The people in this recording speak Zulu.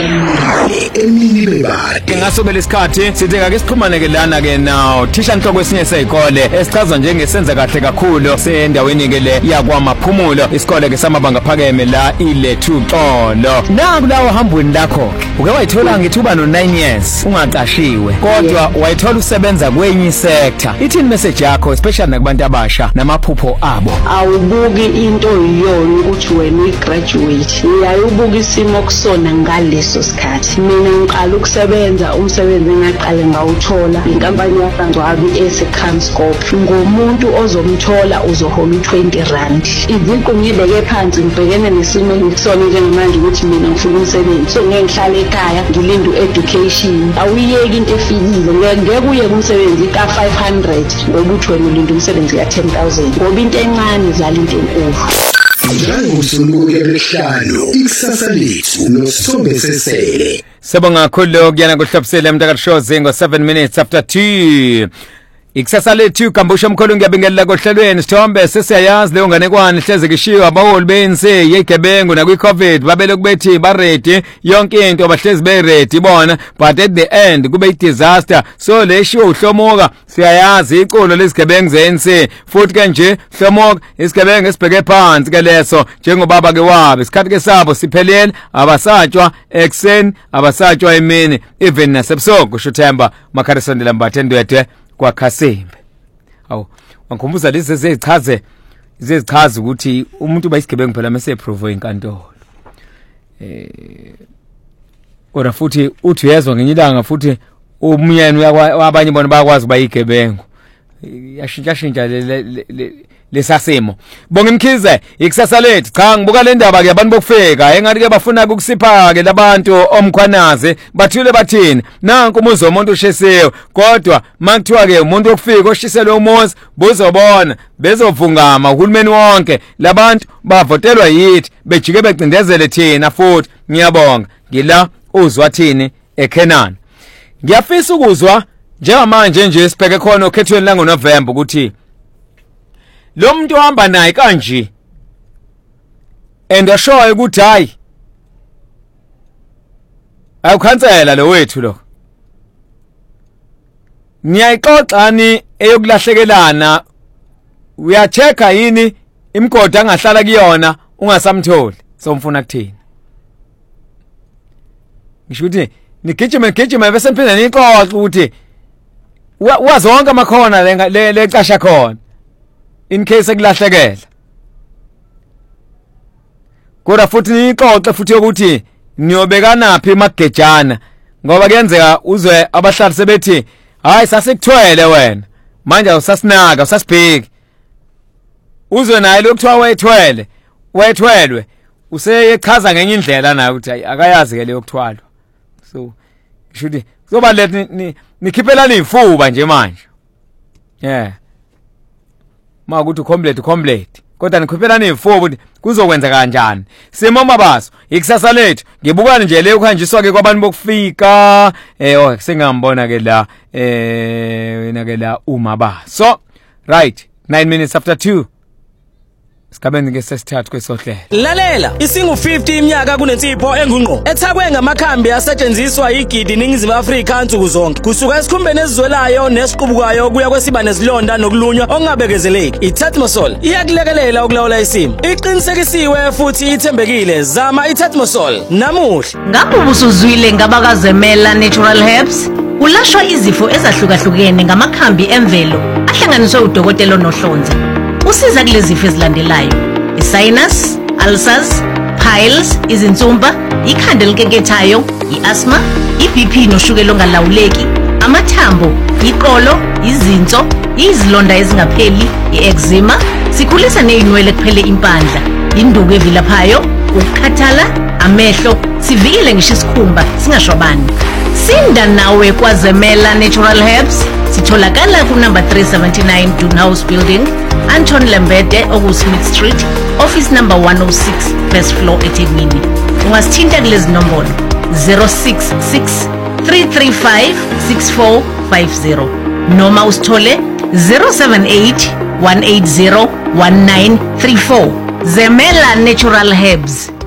Ujabulile emini bebade. Ngasobela isikhathi sithi ake siqhumane ke lana ke nawo thisha inhloko kwesinye sezikole esichazwa njengesenza kahle kakhulu sendaweni ke le yakwamaphumulo isikole ke samabanga phakeme la ilethu xolo. Naku lawo hambweni lakho uke wayithola ngithuba no9 years ungaqashiwe kodwa wayithola usebenza kwenye sector. Ithini message yakho especially nakubantu abasha namaphupho abo? Awubuki into yiyona ukuthi wena uyigraduate. Uyayibuka isimo kusona ngaleso sikhathi. Mina ngiqala ukusebenza umsebenzi engaqale ngawuthola inkampani yaSangcwabi eseCamscope. Ngomuntu ozomthola uzohola u20 rand. Izinto ngibeke phansi ngibhekene nesimo ngisona njengamanje ukuthi mina ngifuna umsebenzi. So ngeke ngihlale ekhaya ngilinde education. Awuyeki into efikile ngeke uye kumsebenzi ka 500 ngoba uthi wena ulinda umsebenzi ka 10,000 ngoba into encane idlala into enkulu. Njengosuluku lesihlanu ikusasa lethu noSombe Sesele. Sibonga kakhulu kuyana kuhlobisele mntakashoze ngo 7 minutes after 2. Ikusasa lethu kambusha mkhulu ngiyabingelela kohlelweni Sithombe sesiyayazi leyo nganekwane hleze kishiwa abaholi bense yegebengu na kwiCovid babele kubethi ba ready yonke into bahlezi be ready bona but at the end kube idisaster so leshiwo uhlomoka siyayazi iculo lesigebengu zense futhi kanje hlomoka isigebengu esibheke phansi ke leso njengobaba ke wabe isikhathi ke sabo siphelele abasatshwa ekseni abasatshwa emini even nasebusuku kusho Themba Makharisondela Mbathendwethe kwaKhasembe. Awu wangikhumbuza lezi zezichaze ukuthi umuntu bayisigebengu phela mase approve inkantolo. Kodwa futhi uthi uyezwa ngenye ilanga futhi umyeni wabanye bona bayakwazi bayigebengu. Yashintsha lesasimo. Bonke Mkhize ikusasa lethu cha ngibuka le ndaba ke abantu bokufeka engathi ke bafuna ukusipha ke labantu omkhwanaze bathule bathini nanku umuzi womuntu ushesiwe kodwa makuthiwa ke umuntu okufika oshiselwe umuzi buzobona bezovungama uhulumeni wonke labantu bavotelwa yithi bejike becindezele thina futhi ngiyabonga ngila uzwa thini eKenan. Ngiyafisa ukuzwa njengamanje nje sibheke khona okhethweni la ngoNovember ukuthi lo muntu ohamba naye kanje endashoyo ukuthi hayi ayukhansela lo wethu lo ngiyayixoxani eyokulahlekelana uyacheka yini imgodi angahlala kuyona ungasamtholi somfuna kuthini ngisho ukuthi nigijima bese niphinde nixoxe ukuthi wazonke amakhona le casha khona in case ekulahlekela kodwa futhi nixoxe futhi ukuthi niyobekana phi magejana ngoba kuyenzeka uzwe abahlali sebethi hayi sasekuthwele wena manje awusasinaka usasibheki uzwe naye lokuthiwa wethwelwe useyechaza ngenye indlela naye ukuthi akayazi ke leyo kuthwalwa so kushuthi kuzoba lethi nikhiphelana izifuba nje manje makuthi complete kodwa nikhiphelana izifuba ukuthi kuzokwenza kanjani simo mabaso ikusasa lethu ngibukani nje le ukuhanjiswa ke kwabantu bokufika sengambona ke la wena ke la umabaso right 9 minutes after 2 Sikabeni ke sesithathu kwesohlelo. Lalela, isingu50 iminyaka kunensipho engungqo. Ethakwe ngamakhambi asetshenziswa igidi ningizimu Afrika ansuku zonke. Kusuka esikhumbeni esizwelayo nesiqubukayo kuya kwesiba nezilonda nokulunywa ongabekezeleki. iTatmosol iyakulekelela ukulawula isimo. Iqinisekisiwe futhi ithembekile. Zama iTatmosol namuhla. Ngabe ubusuzwile ngabakazemela Natural Herbs? Ulashwa izifo ezahlukahlukene ngamakhambi emvelo ahlanganiswe udokotela onohlonze. Usiza kulezi zifo ezilandelayo: isinus, ulcers, piles, izinsumpa, ikhanda elikekethayo, iasthma, iBP noshukela ongalawuleki, amathambo, iqolo, izinso, izilonda ezingapheli, ieczema, sikhulisa nezinwele kuphele impandla, induku evilaphayo, ukukhathala, amehlo, sivikele ngisho isikhumba singashwabani. Sinda nawe kwaZemela Natural Herbs. Sitholakala ku number 379 Dunhouse Building, Anton Lembede, Smith Street, office number 106, first floor eThekwini. Ungasithinta kulezi nombolo 066 335 6450 noma usithole 078 180 1934. Zemela Natural Herbs.